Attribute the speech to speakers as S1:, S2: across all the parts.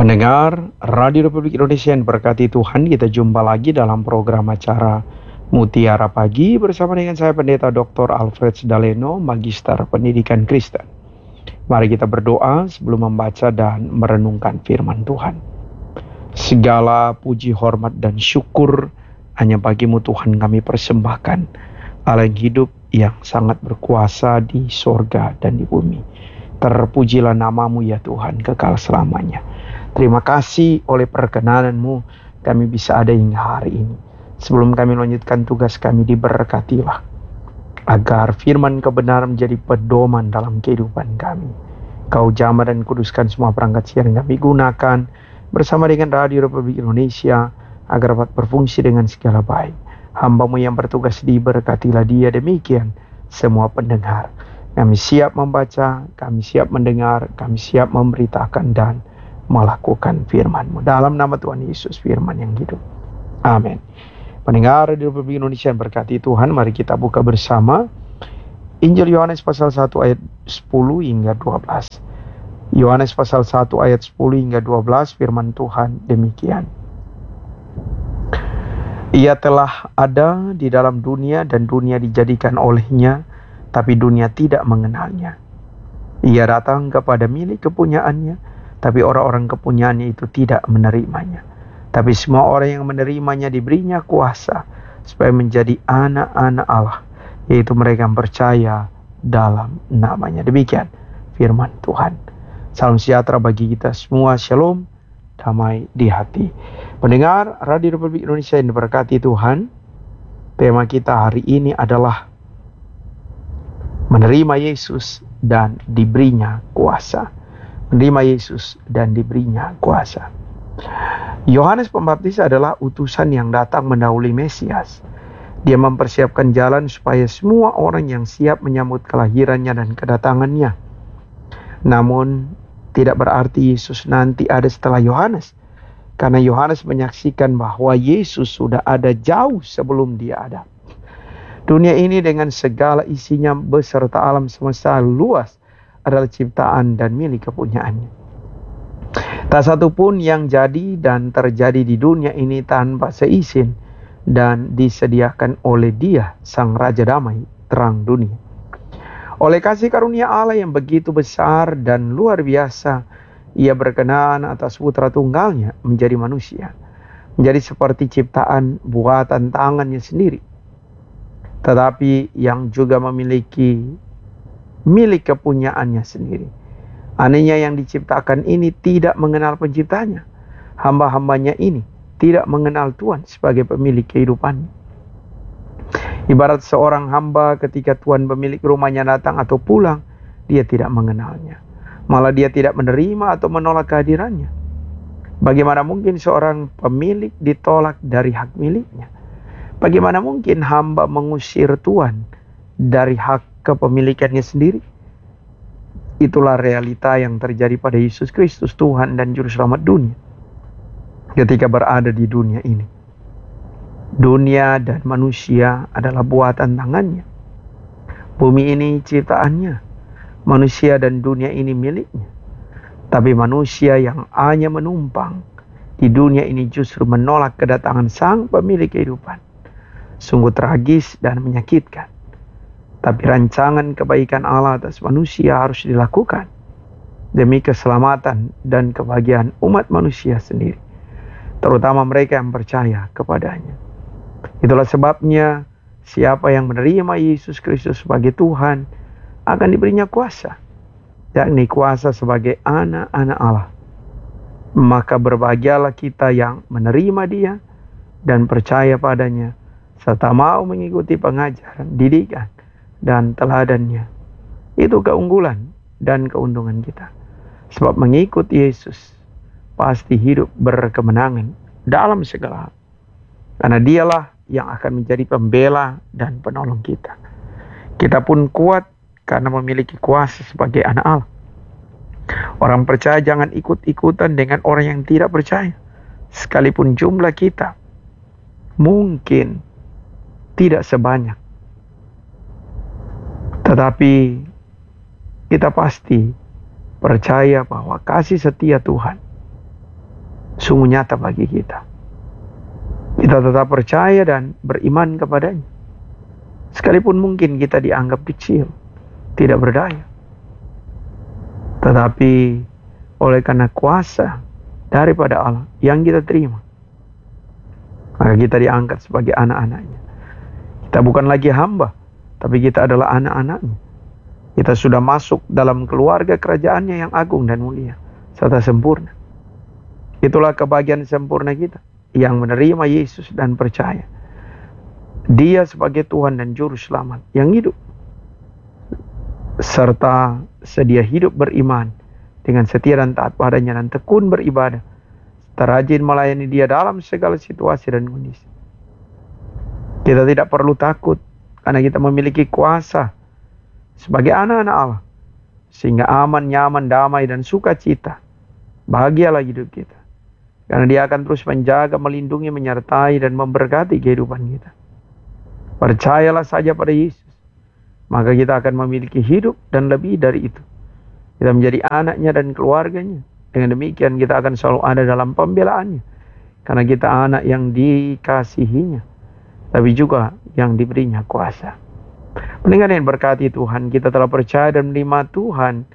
S1: Pendengar Radio Republik Indonesia yang berkati Tuhan, kita jumpa lagi dalam program acara Mutiara Pagi bersama dengan saya Pendeta Dr. Alfred Daleno, Magister Pendidikan Kristen. Mari kita berdoa sebelum membaca dan merenungkan firman Tuhan. Segala puji, hormat, dan syukur hanya bagi-Mu Tuhan kami persembahkan, Allah yang hidup, yang sangat berkuasa di sorga dan di bumi. Terpujilah nama-Mu ya Tuhan, kekal selamanya. Terima kasih oleh perkenanan-Mu kami bisa ada hingga hari ini. Sebelum kami melanjutkan tugas kami, diberkatilah agar firman kebenaran menjadi pedoman dalam kehidupan kami. Kau jamah dan kuduskan semua perangkat siaran yang kami gunakan bersama dengan Radio Republik Indonesia agar dapat berfungsi dengan segala baik. Hamba-Mu yang bertugas diberkatilah dia, demikian semua pendengar. Kami siap membaca, kami siap mendengar, kami siap memberitakan dan melakukan firman-Mu. Dalam nama Tuhan Yesus, firman yang hidup. Amin. Pendengar di Republik Indonesia yang berkati Tuhan, mari kita buka bersama Injil Yohanes pasal 1 ayat 10 hingga 12. Yohanes pasal 1 ayat 10 hingga 12, firman Tuhan demikian. Ia telah ada di dalam dunia dan dunia dijadikan olehnya, tapi dunia tidak mengenalnya. Ia datang kepada milik kepunyaannya, tapi orang-orang kepunyaannya itu tidak menerimanya. Tapi semua orang yang menerimanya diberinya kuasa supaya menjadi anak-anak Allah, yaitu mereka yang percaya dalam namanya. Demikian firman Tuhan. Salam sejahtera bagi kita semua. Shalom, damai di hati. Pendengar Radio Republik Indonesia yang diberkati Tuhan, tema kita hari ini adalah menerima Yesus dan diberinya kuasa. Menerima Yesus dan diberinya kuasa. Yohanes Pembaptis adalah utusan yang datang mendahului Mesias. Dia mempersiapkan jalan supaya semua orang yang siap menyambut kelahirannya dan kedatangannya. Namun tidak berarti Yesus nanti ada setelah Yohanes, karena Yohanes menyaksikan bahwa Yesus sudah ada jauh sebelum dia ada. Dunia ini dengan segala isinya beserta alam semesta luas adalah ciptaan dan milik kepunyaannya. Tak satu pun yang jadi dan terjadi di dunia ini tanpa seizin dan disediakan oleh Dia, Sang Raja Damai, terang dunia. Oleh kasih karunia Allah yang begitu besar dan luar biasa, Ia berkenan atas putra tunggalnya menjadi manusia, menjadi seperti ciptaan buatan tangannya sendiri, tetapi yang juga memiliki milik kepunyaannya sendiri. Anehnya yang diciptakan ini tidak mengenal penciptanya. Hamba-hambanya ini tidak mengenal Tuhan sebagai pemilik kehidupannya. Ibarat seorang hamba ketika Tuhan pemilik rumahnya datang atau pulang, dia tidak mengenalnya. Malah dia tidak menerima atau menolak kehadirannya. Bagaimana mungkin seorang pemilik ditolak dari hak miliknya? Bagaimana mungkin hamba mengusir Tuhan dari hak kepemilikannya sendiri? Itulah realita yang terjadi pada Yesus Kristus, Tuhan dan Juru Selamat dunia, ketika berada di dunia ini. Dunia dan manusia adalah buatan tangannya. Bumi ini ciptaannya. Manusia dan dunia ini miliknya. Tapi manusia yang hanya menumpang di dunia ini justru menolak kedatangan Sang Pemilik kehidupan. Sungguh tragis dan menyakitkan. Tapi rancangan kebaikan Allah atas manusia harus dilakukan demi keselamatan dan kebahagiaan umat manusia sendiri, terutama mereka yang percaya kepadanya. Itulah sebabnya siapa yang menerima Yesus Kristus sebagai Tuhan akan diberinya kuasa, yakni kuasa sebagai anak-anak Allah. Maka berbahagialah kita yang menerima Dia dan percaya padanya, serta mau mengikuti pengajaran, didikan, dan teladannya. Itu keunggulan dan keuntungan kita. Sebab mengikut Yesus pasti hidup berkemenangan dalam segala hal. Karena Dialah yang akan menjadi pembela dan penolong kita. Kita pun kuat karena memiliki kuasa sebagai anak Allah. Orang percaya jangan ikut-ikutan dengan orang yang tidak percaya. Sekalipun jumlah kita mungkin tidak sebanyak, tetapi kita pasti percaya bahwa kasih setia Tuhan sungguh nyata bagi kita. Kita tetap percaya dan beriman kepadanya. Sekalipun mungkin kita dianggap kecil, tidak berdaya. Tetapi oleh karena kuasa daripada Allah yang kita terima, maka kita diangkat sebagai anak-anaknya. Kita bukan lagi hamba, tapi kita adalah anak-anaknya. Kita sudah masuk dalam keluarga kerajaannya yang agung dan mulia, serta sempurna. Itulah kebahagiaan sempurna kita, yang menerima Yesus dan percaya Dia sebagai Tuhan dan Juru Selamat yang hidup, serta sedia hidup beriman dengan setia dan taat padanya, dan tekun beribadah, terajin melayani Dia dalam segala situasi dan kondisi. Kita tidak perlu takut, karena kita memiliki kuasa sebagai anak-anak Allah, sehingga aman, nyaman, damai, dan sukacita. Bahagialah hidup kita, karena Dia akan terus menjaga, melindungi, menyertai, dan memberkati kehidupan kita. Percayalah saja pada Yesus, maka kita akan memiliki hidup dan lebih dari itu. Kita menjadi anaknya dan keluarganya. Dengan demikian kita akan selalu ada dalam pembelaannya, karena kita anak yang dikasihinya, tapi juga yang diberinya kuasa. Pendengar yang berkati Tuhan, kita telah percaya dan menerima Tuhan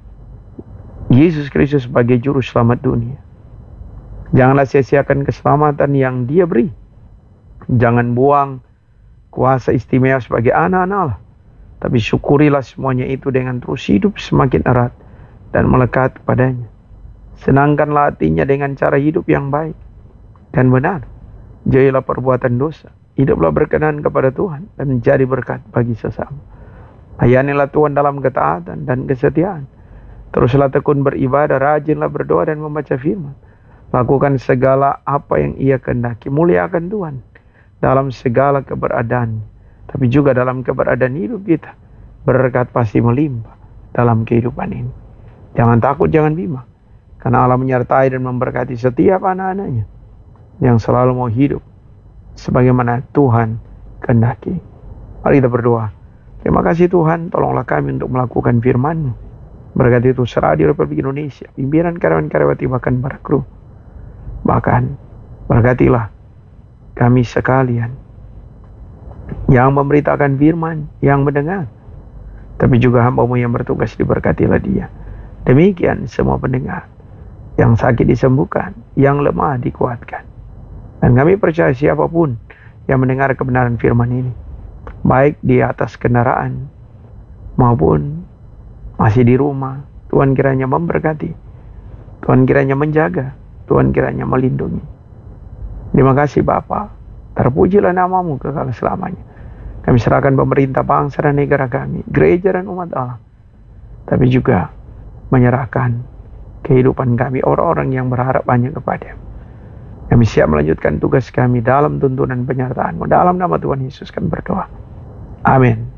S1: Yesus Kristus sebagai Juru Selamat dunia. Janganlah sia-siakan keselamatan yang Dia beri. Jangan buang kuasa istimewa sebagai anak-anak Allah, tapi syukurilah semuanya itu dengan terus hidup semakin erat dan melekat padanya. Senangkanlah hatinya dengan cara hidup yang baik dan benar. Jauhilah perbuatan dosa. Hiduplah berkenan kepada Tuhan dan menjadi berkat bagi sesama. Layanilah Tuhan dalam ketaatan dan kesetiaan. Teruslah tekun beribadah, rajinlah berdoa dan membaca firman. Lakukan segala apa yang Ia kehendaki. Muliakan Tuhan dalam segala keberadaan, tapi juga dalam keberadaan hidup kita. Berkat pasti melimpah dalam kehidupan ini. Jangan takut, jangan bimbang, karena Allah menyertai dan memberkati setiap anak-anaknya yang selalu mau hidup sebagaimana Tuhan kehendaki. Mari kita berdoa. Terima kasih Tuhan, tolonglah kami untuk melakukan firman-Mu. Berkati itu Radio Republik Indonesia, pimpinan karyawan-karyawati, bahkan para kru. Bahkan berkatilah kami sekalian yang memberitakan firman, yang mendengar, tapi juga hamba-Mu yang bertugas, diberkatilah dia. Demikian semua pendengar, yang sakit disembuhkan, yang lemah dikuatkan. Dan kami percaya siapapun yang mendengar kebenaran firman ini, baik di atas kendaraan maupun masih di rumah, Tuhan kiranya memberkati, Tuhan kiranya menjaga, Tuhan kiranya melindungi. Terima kasih Bapa, terpujilah nama-Mu kekal selamanya. Kami serahkan pemerintah bangsa dan negara kami, gereja dan umat Allah, tapi juga menyerahkan kehidupan kami, orang-orang yang berharap hanya kepada-Mu. Kami siap melanjutkan tugas kami dalam tuntunan penyertaan-Mu. Dalam nama Tuhan Yesus kami berdoa. Amin.